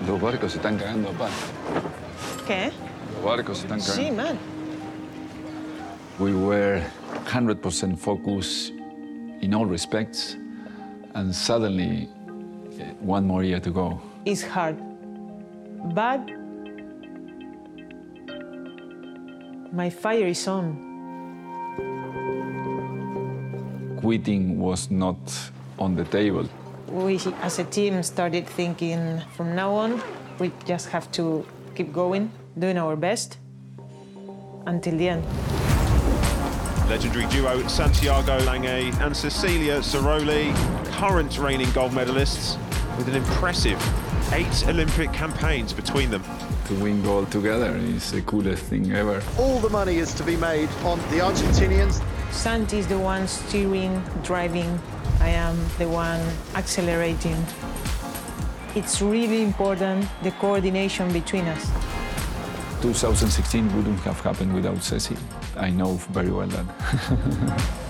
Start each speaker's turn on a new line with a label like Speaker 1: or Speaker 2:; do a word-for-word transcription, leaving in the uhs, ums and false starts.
Speaker 1: Los barcos se están cagando a palo.
Speaker 2: ¿Qué?
Speaker 1: Los barcos se están cagando.
Speaker 2: Sí, man.
Speaker 1: We were one hundred percent focused in all respects, and suddenly, uh, one more year to go.
Speaker 2: It's hard, but my fire is on.
Speaker 1: Quitting was not on the table.
Speaker 2: We, as a team, started thinking from now on, we just have to keep going, doing our best until the end.
Speaker 3: Legendary duo Santiago Lange and Cecilia Ceroli, current reigning gold medalists, with an impressive eight Olympic campaigns between them.
Speaker 1: To win gold together is the coolest thing ever.
Speaker 4: All the money is to be made on the Argentinians.
Speaker 2: Santi is the one steering, driving. I am the one accelerating. It's really important, the coordination between us.
Speaker 1: two thousand sixteen wouldn't have happened without Ceci. I know very well that.